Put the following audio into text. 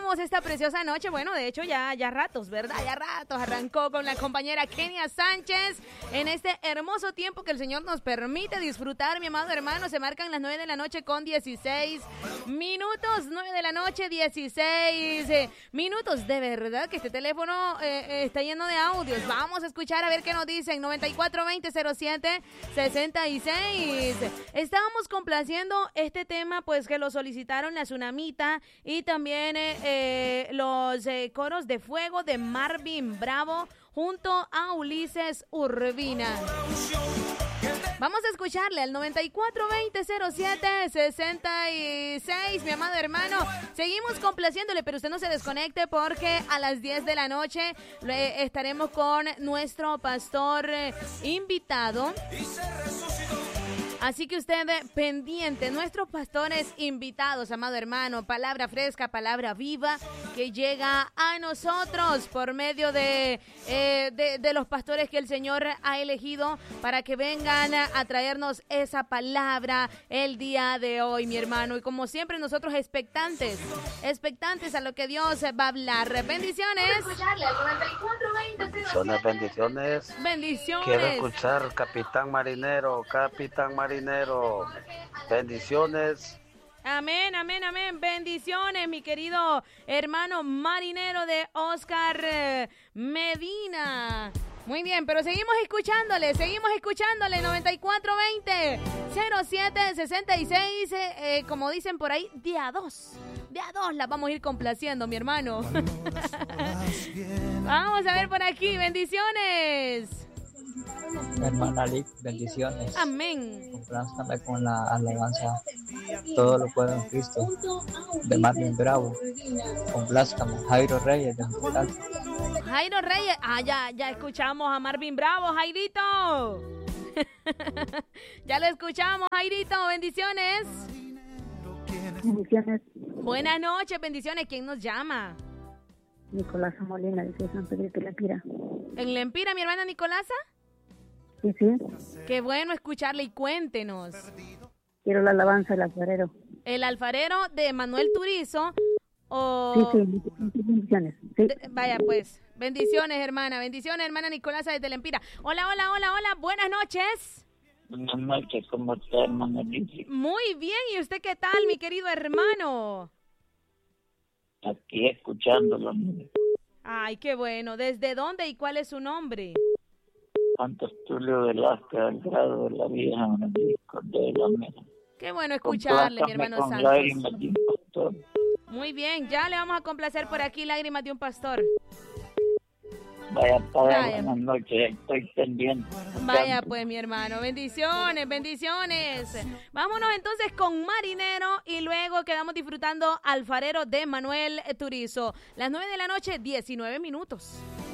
arrancamos esta preciosa noche. Bueno, de hecho ya ratos, ¿verdad? Ya ratos arrancó con la compañera Kenia Sánchez en este hermoso tiempo que el Señor nos permite disfrutar, mi amado hermano. Se marcan las 9 de la noche con 16 minutos. 9 de la noche, 16 minutos. De verdad que este teléfono está lleno de audios. Vamos a escuchar a ver qué nos dicen. 9420-07-66. Estábamos complaciendo este tema, pues que lo solicitaron la Tsunamita y también los coros de fuego de Marvin Bravo junto a Ulises Urbina. Vamos a escucharle al 9420-07-66, mi amado hermano. Seguimos complaciéndole, pero usted no se desconecte porque a las 10 de la noche estaremos con nuestro pastor invitado. Así que usted pendiente, nuestros pastores invitados, amado hermano, palabra fresca, palabra viva, que llega a nosotros por medio de los pastores que el Señor ha elegido para que vengan a traernos esa palabra el día de hoy, mi hermano. Y como siempre, nosotros expectantes a lo que Dios va a hablar. Bendiciones. Bendiciones. Quiero escuchar Capitán Marinero. Bendiciones. Amén. Bendiciones, mi querido hermano marinero de Oscar Medina. Muy bien, pero seguimos escuchándole. 9420-07-66. Como dicen por ahí, de a dos las vamos a ir complaciendo, mi hermano. Vamos a ver por aquí. Bendiciones. Hermana Lick, bendiciones. Amén. Complázcame con la alabanza Todo lo puedo en Cristo de Marvin Bravo. Complázcame. Jairo Reyes de Hospital. Jairo Reyes. Ya escuchamos a Marvin Bravo, Jairito. Ya lo escuchamos, Jairito. Bendiciones. Bendiciones. Buenas noches, bendiciones. ¿Quién nos llama? Nicolasa Molina, dice San Pedrito Lempira. ¿En Lempira, mi hermana Nicolasa? Sí. Qué bueno escucharle y cuéntenos. Quiero la alabanza del alfarero. ¿El alfarero de Manuel Turizo o...? Sí, bendiciones. Sí. Vaya pues, bendiciones hermana Nicolasa de Lempira. Hola, buenas noches. Buenas noches, ¿cómo está, hermana Lizy? Muy bien, ¿y usted qué tal, mi querido hermano? Aquí escuchándolo. Ay, qué bueno. ¿Desde dónde y cuál es su nombre? Santos Tulio Velázquez, al grado de la vieja de la mesa. Qué bueno escucharle, mi hermano con Santos. Lágrimas de un pastor. Muy bien, ya le vamos a complacer por aquí Lágrimas de un pastor. Vaya, buenas noches, estoy pendiente. Vaya pues, mi hermano, bendiciones. Vámonos entonces con Marinero y luego quedamos disfrutando Alfarero de Manuel Turizo. Las 9 de la noche, 19 minutos.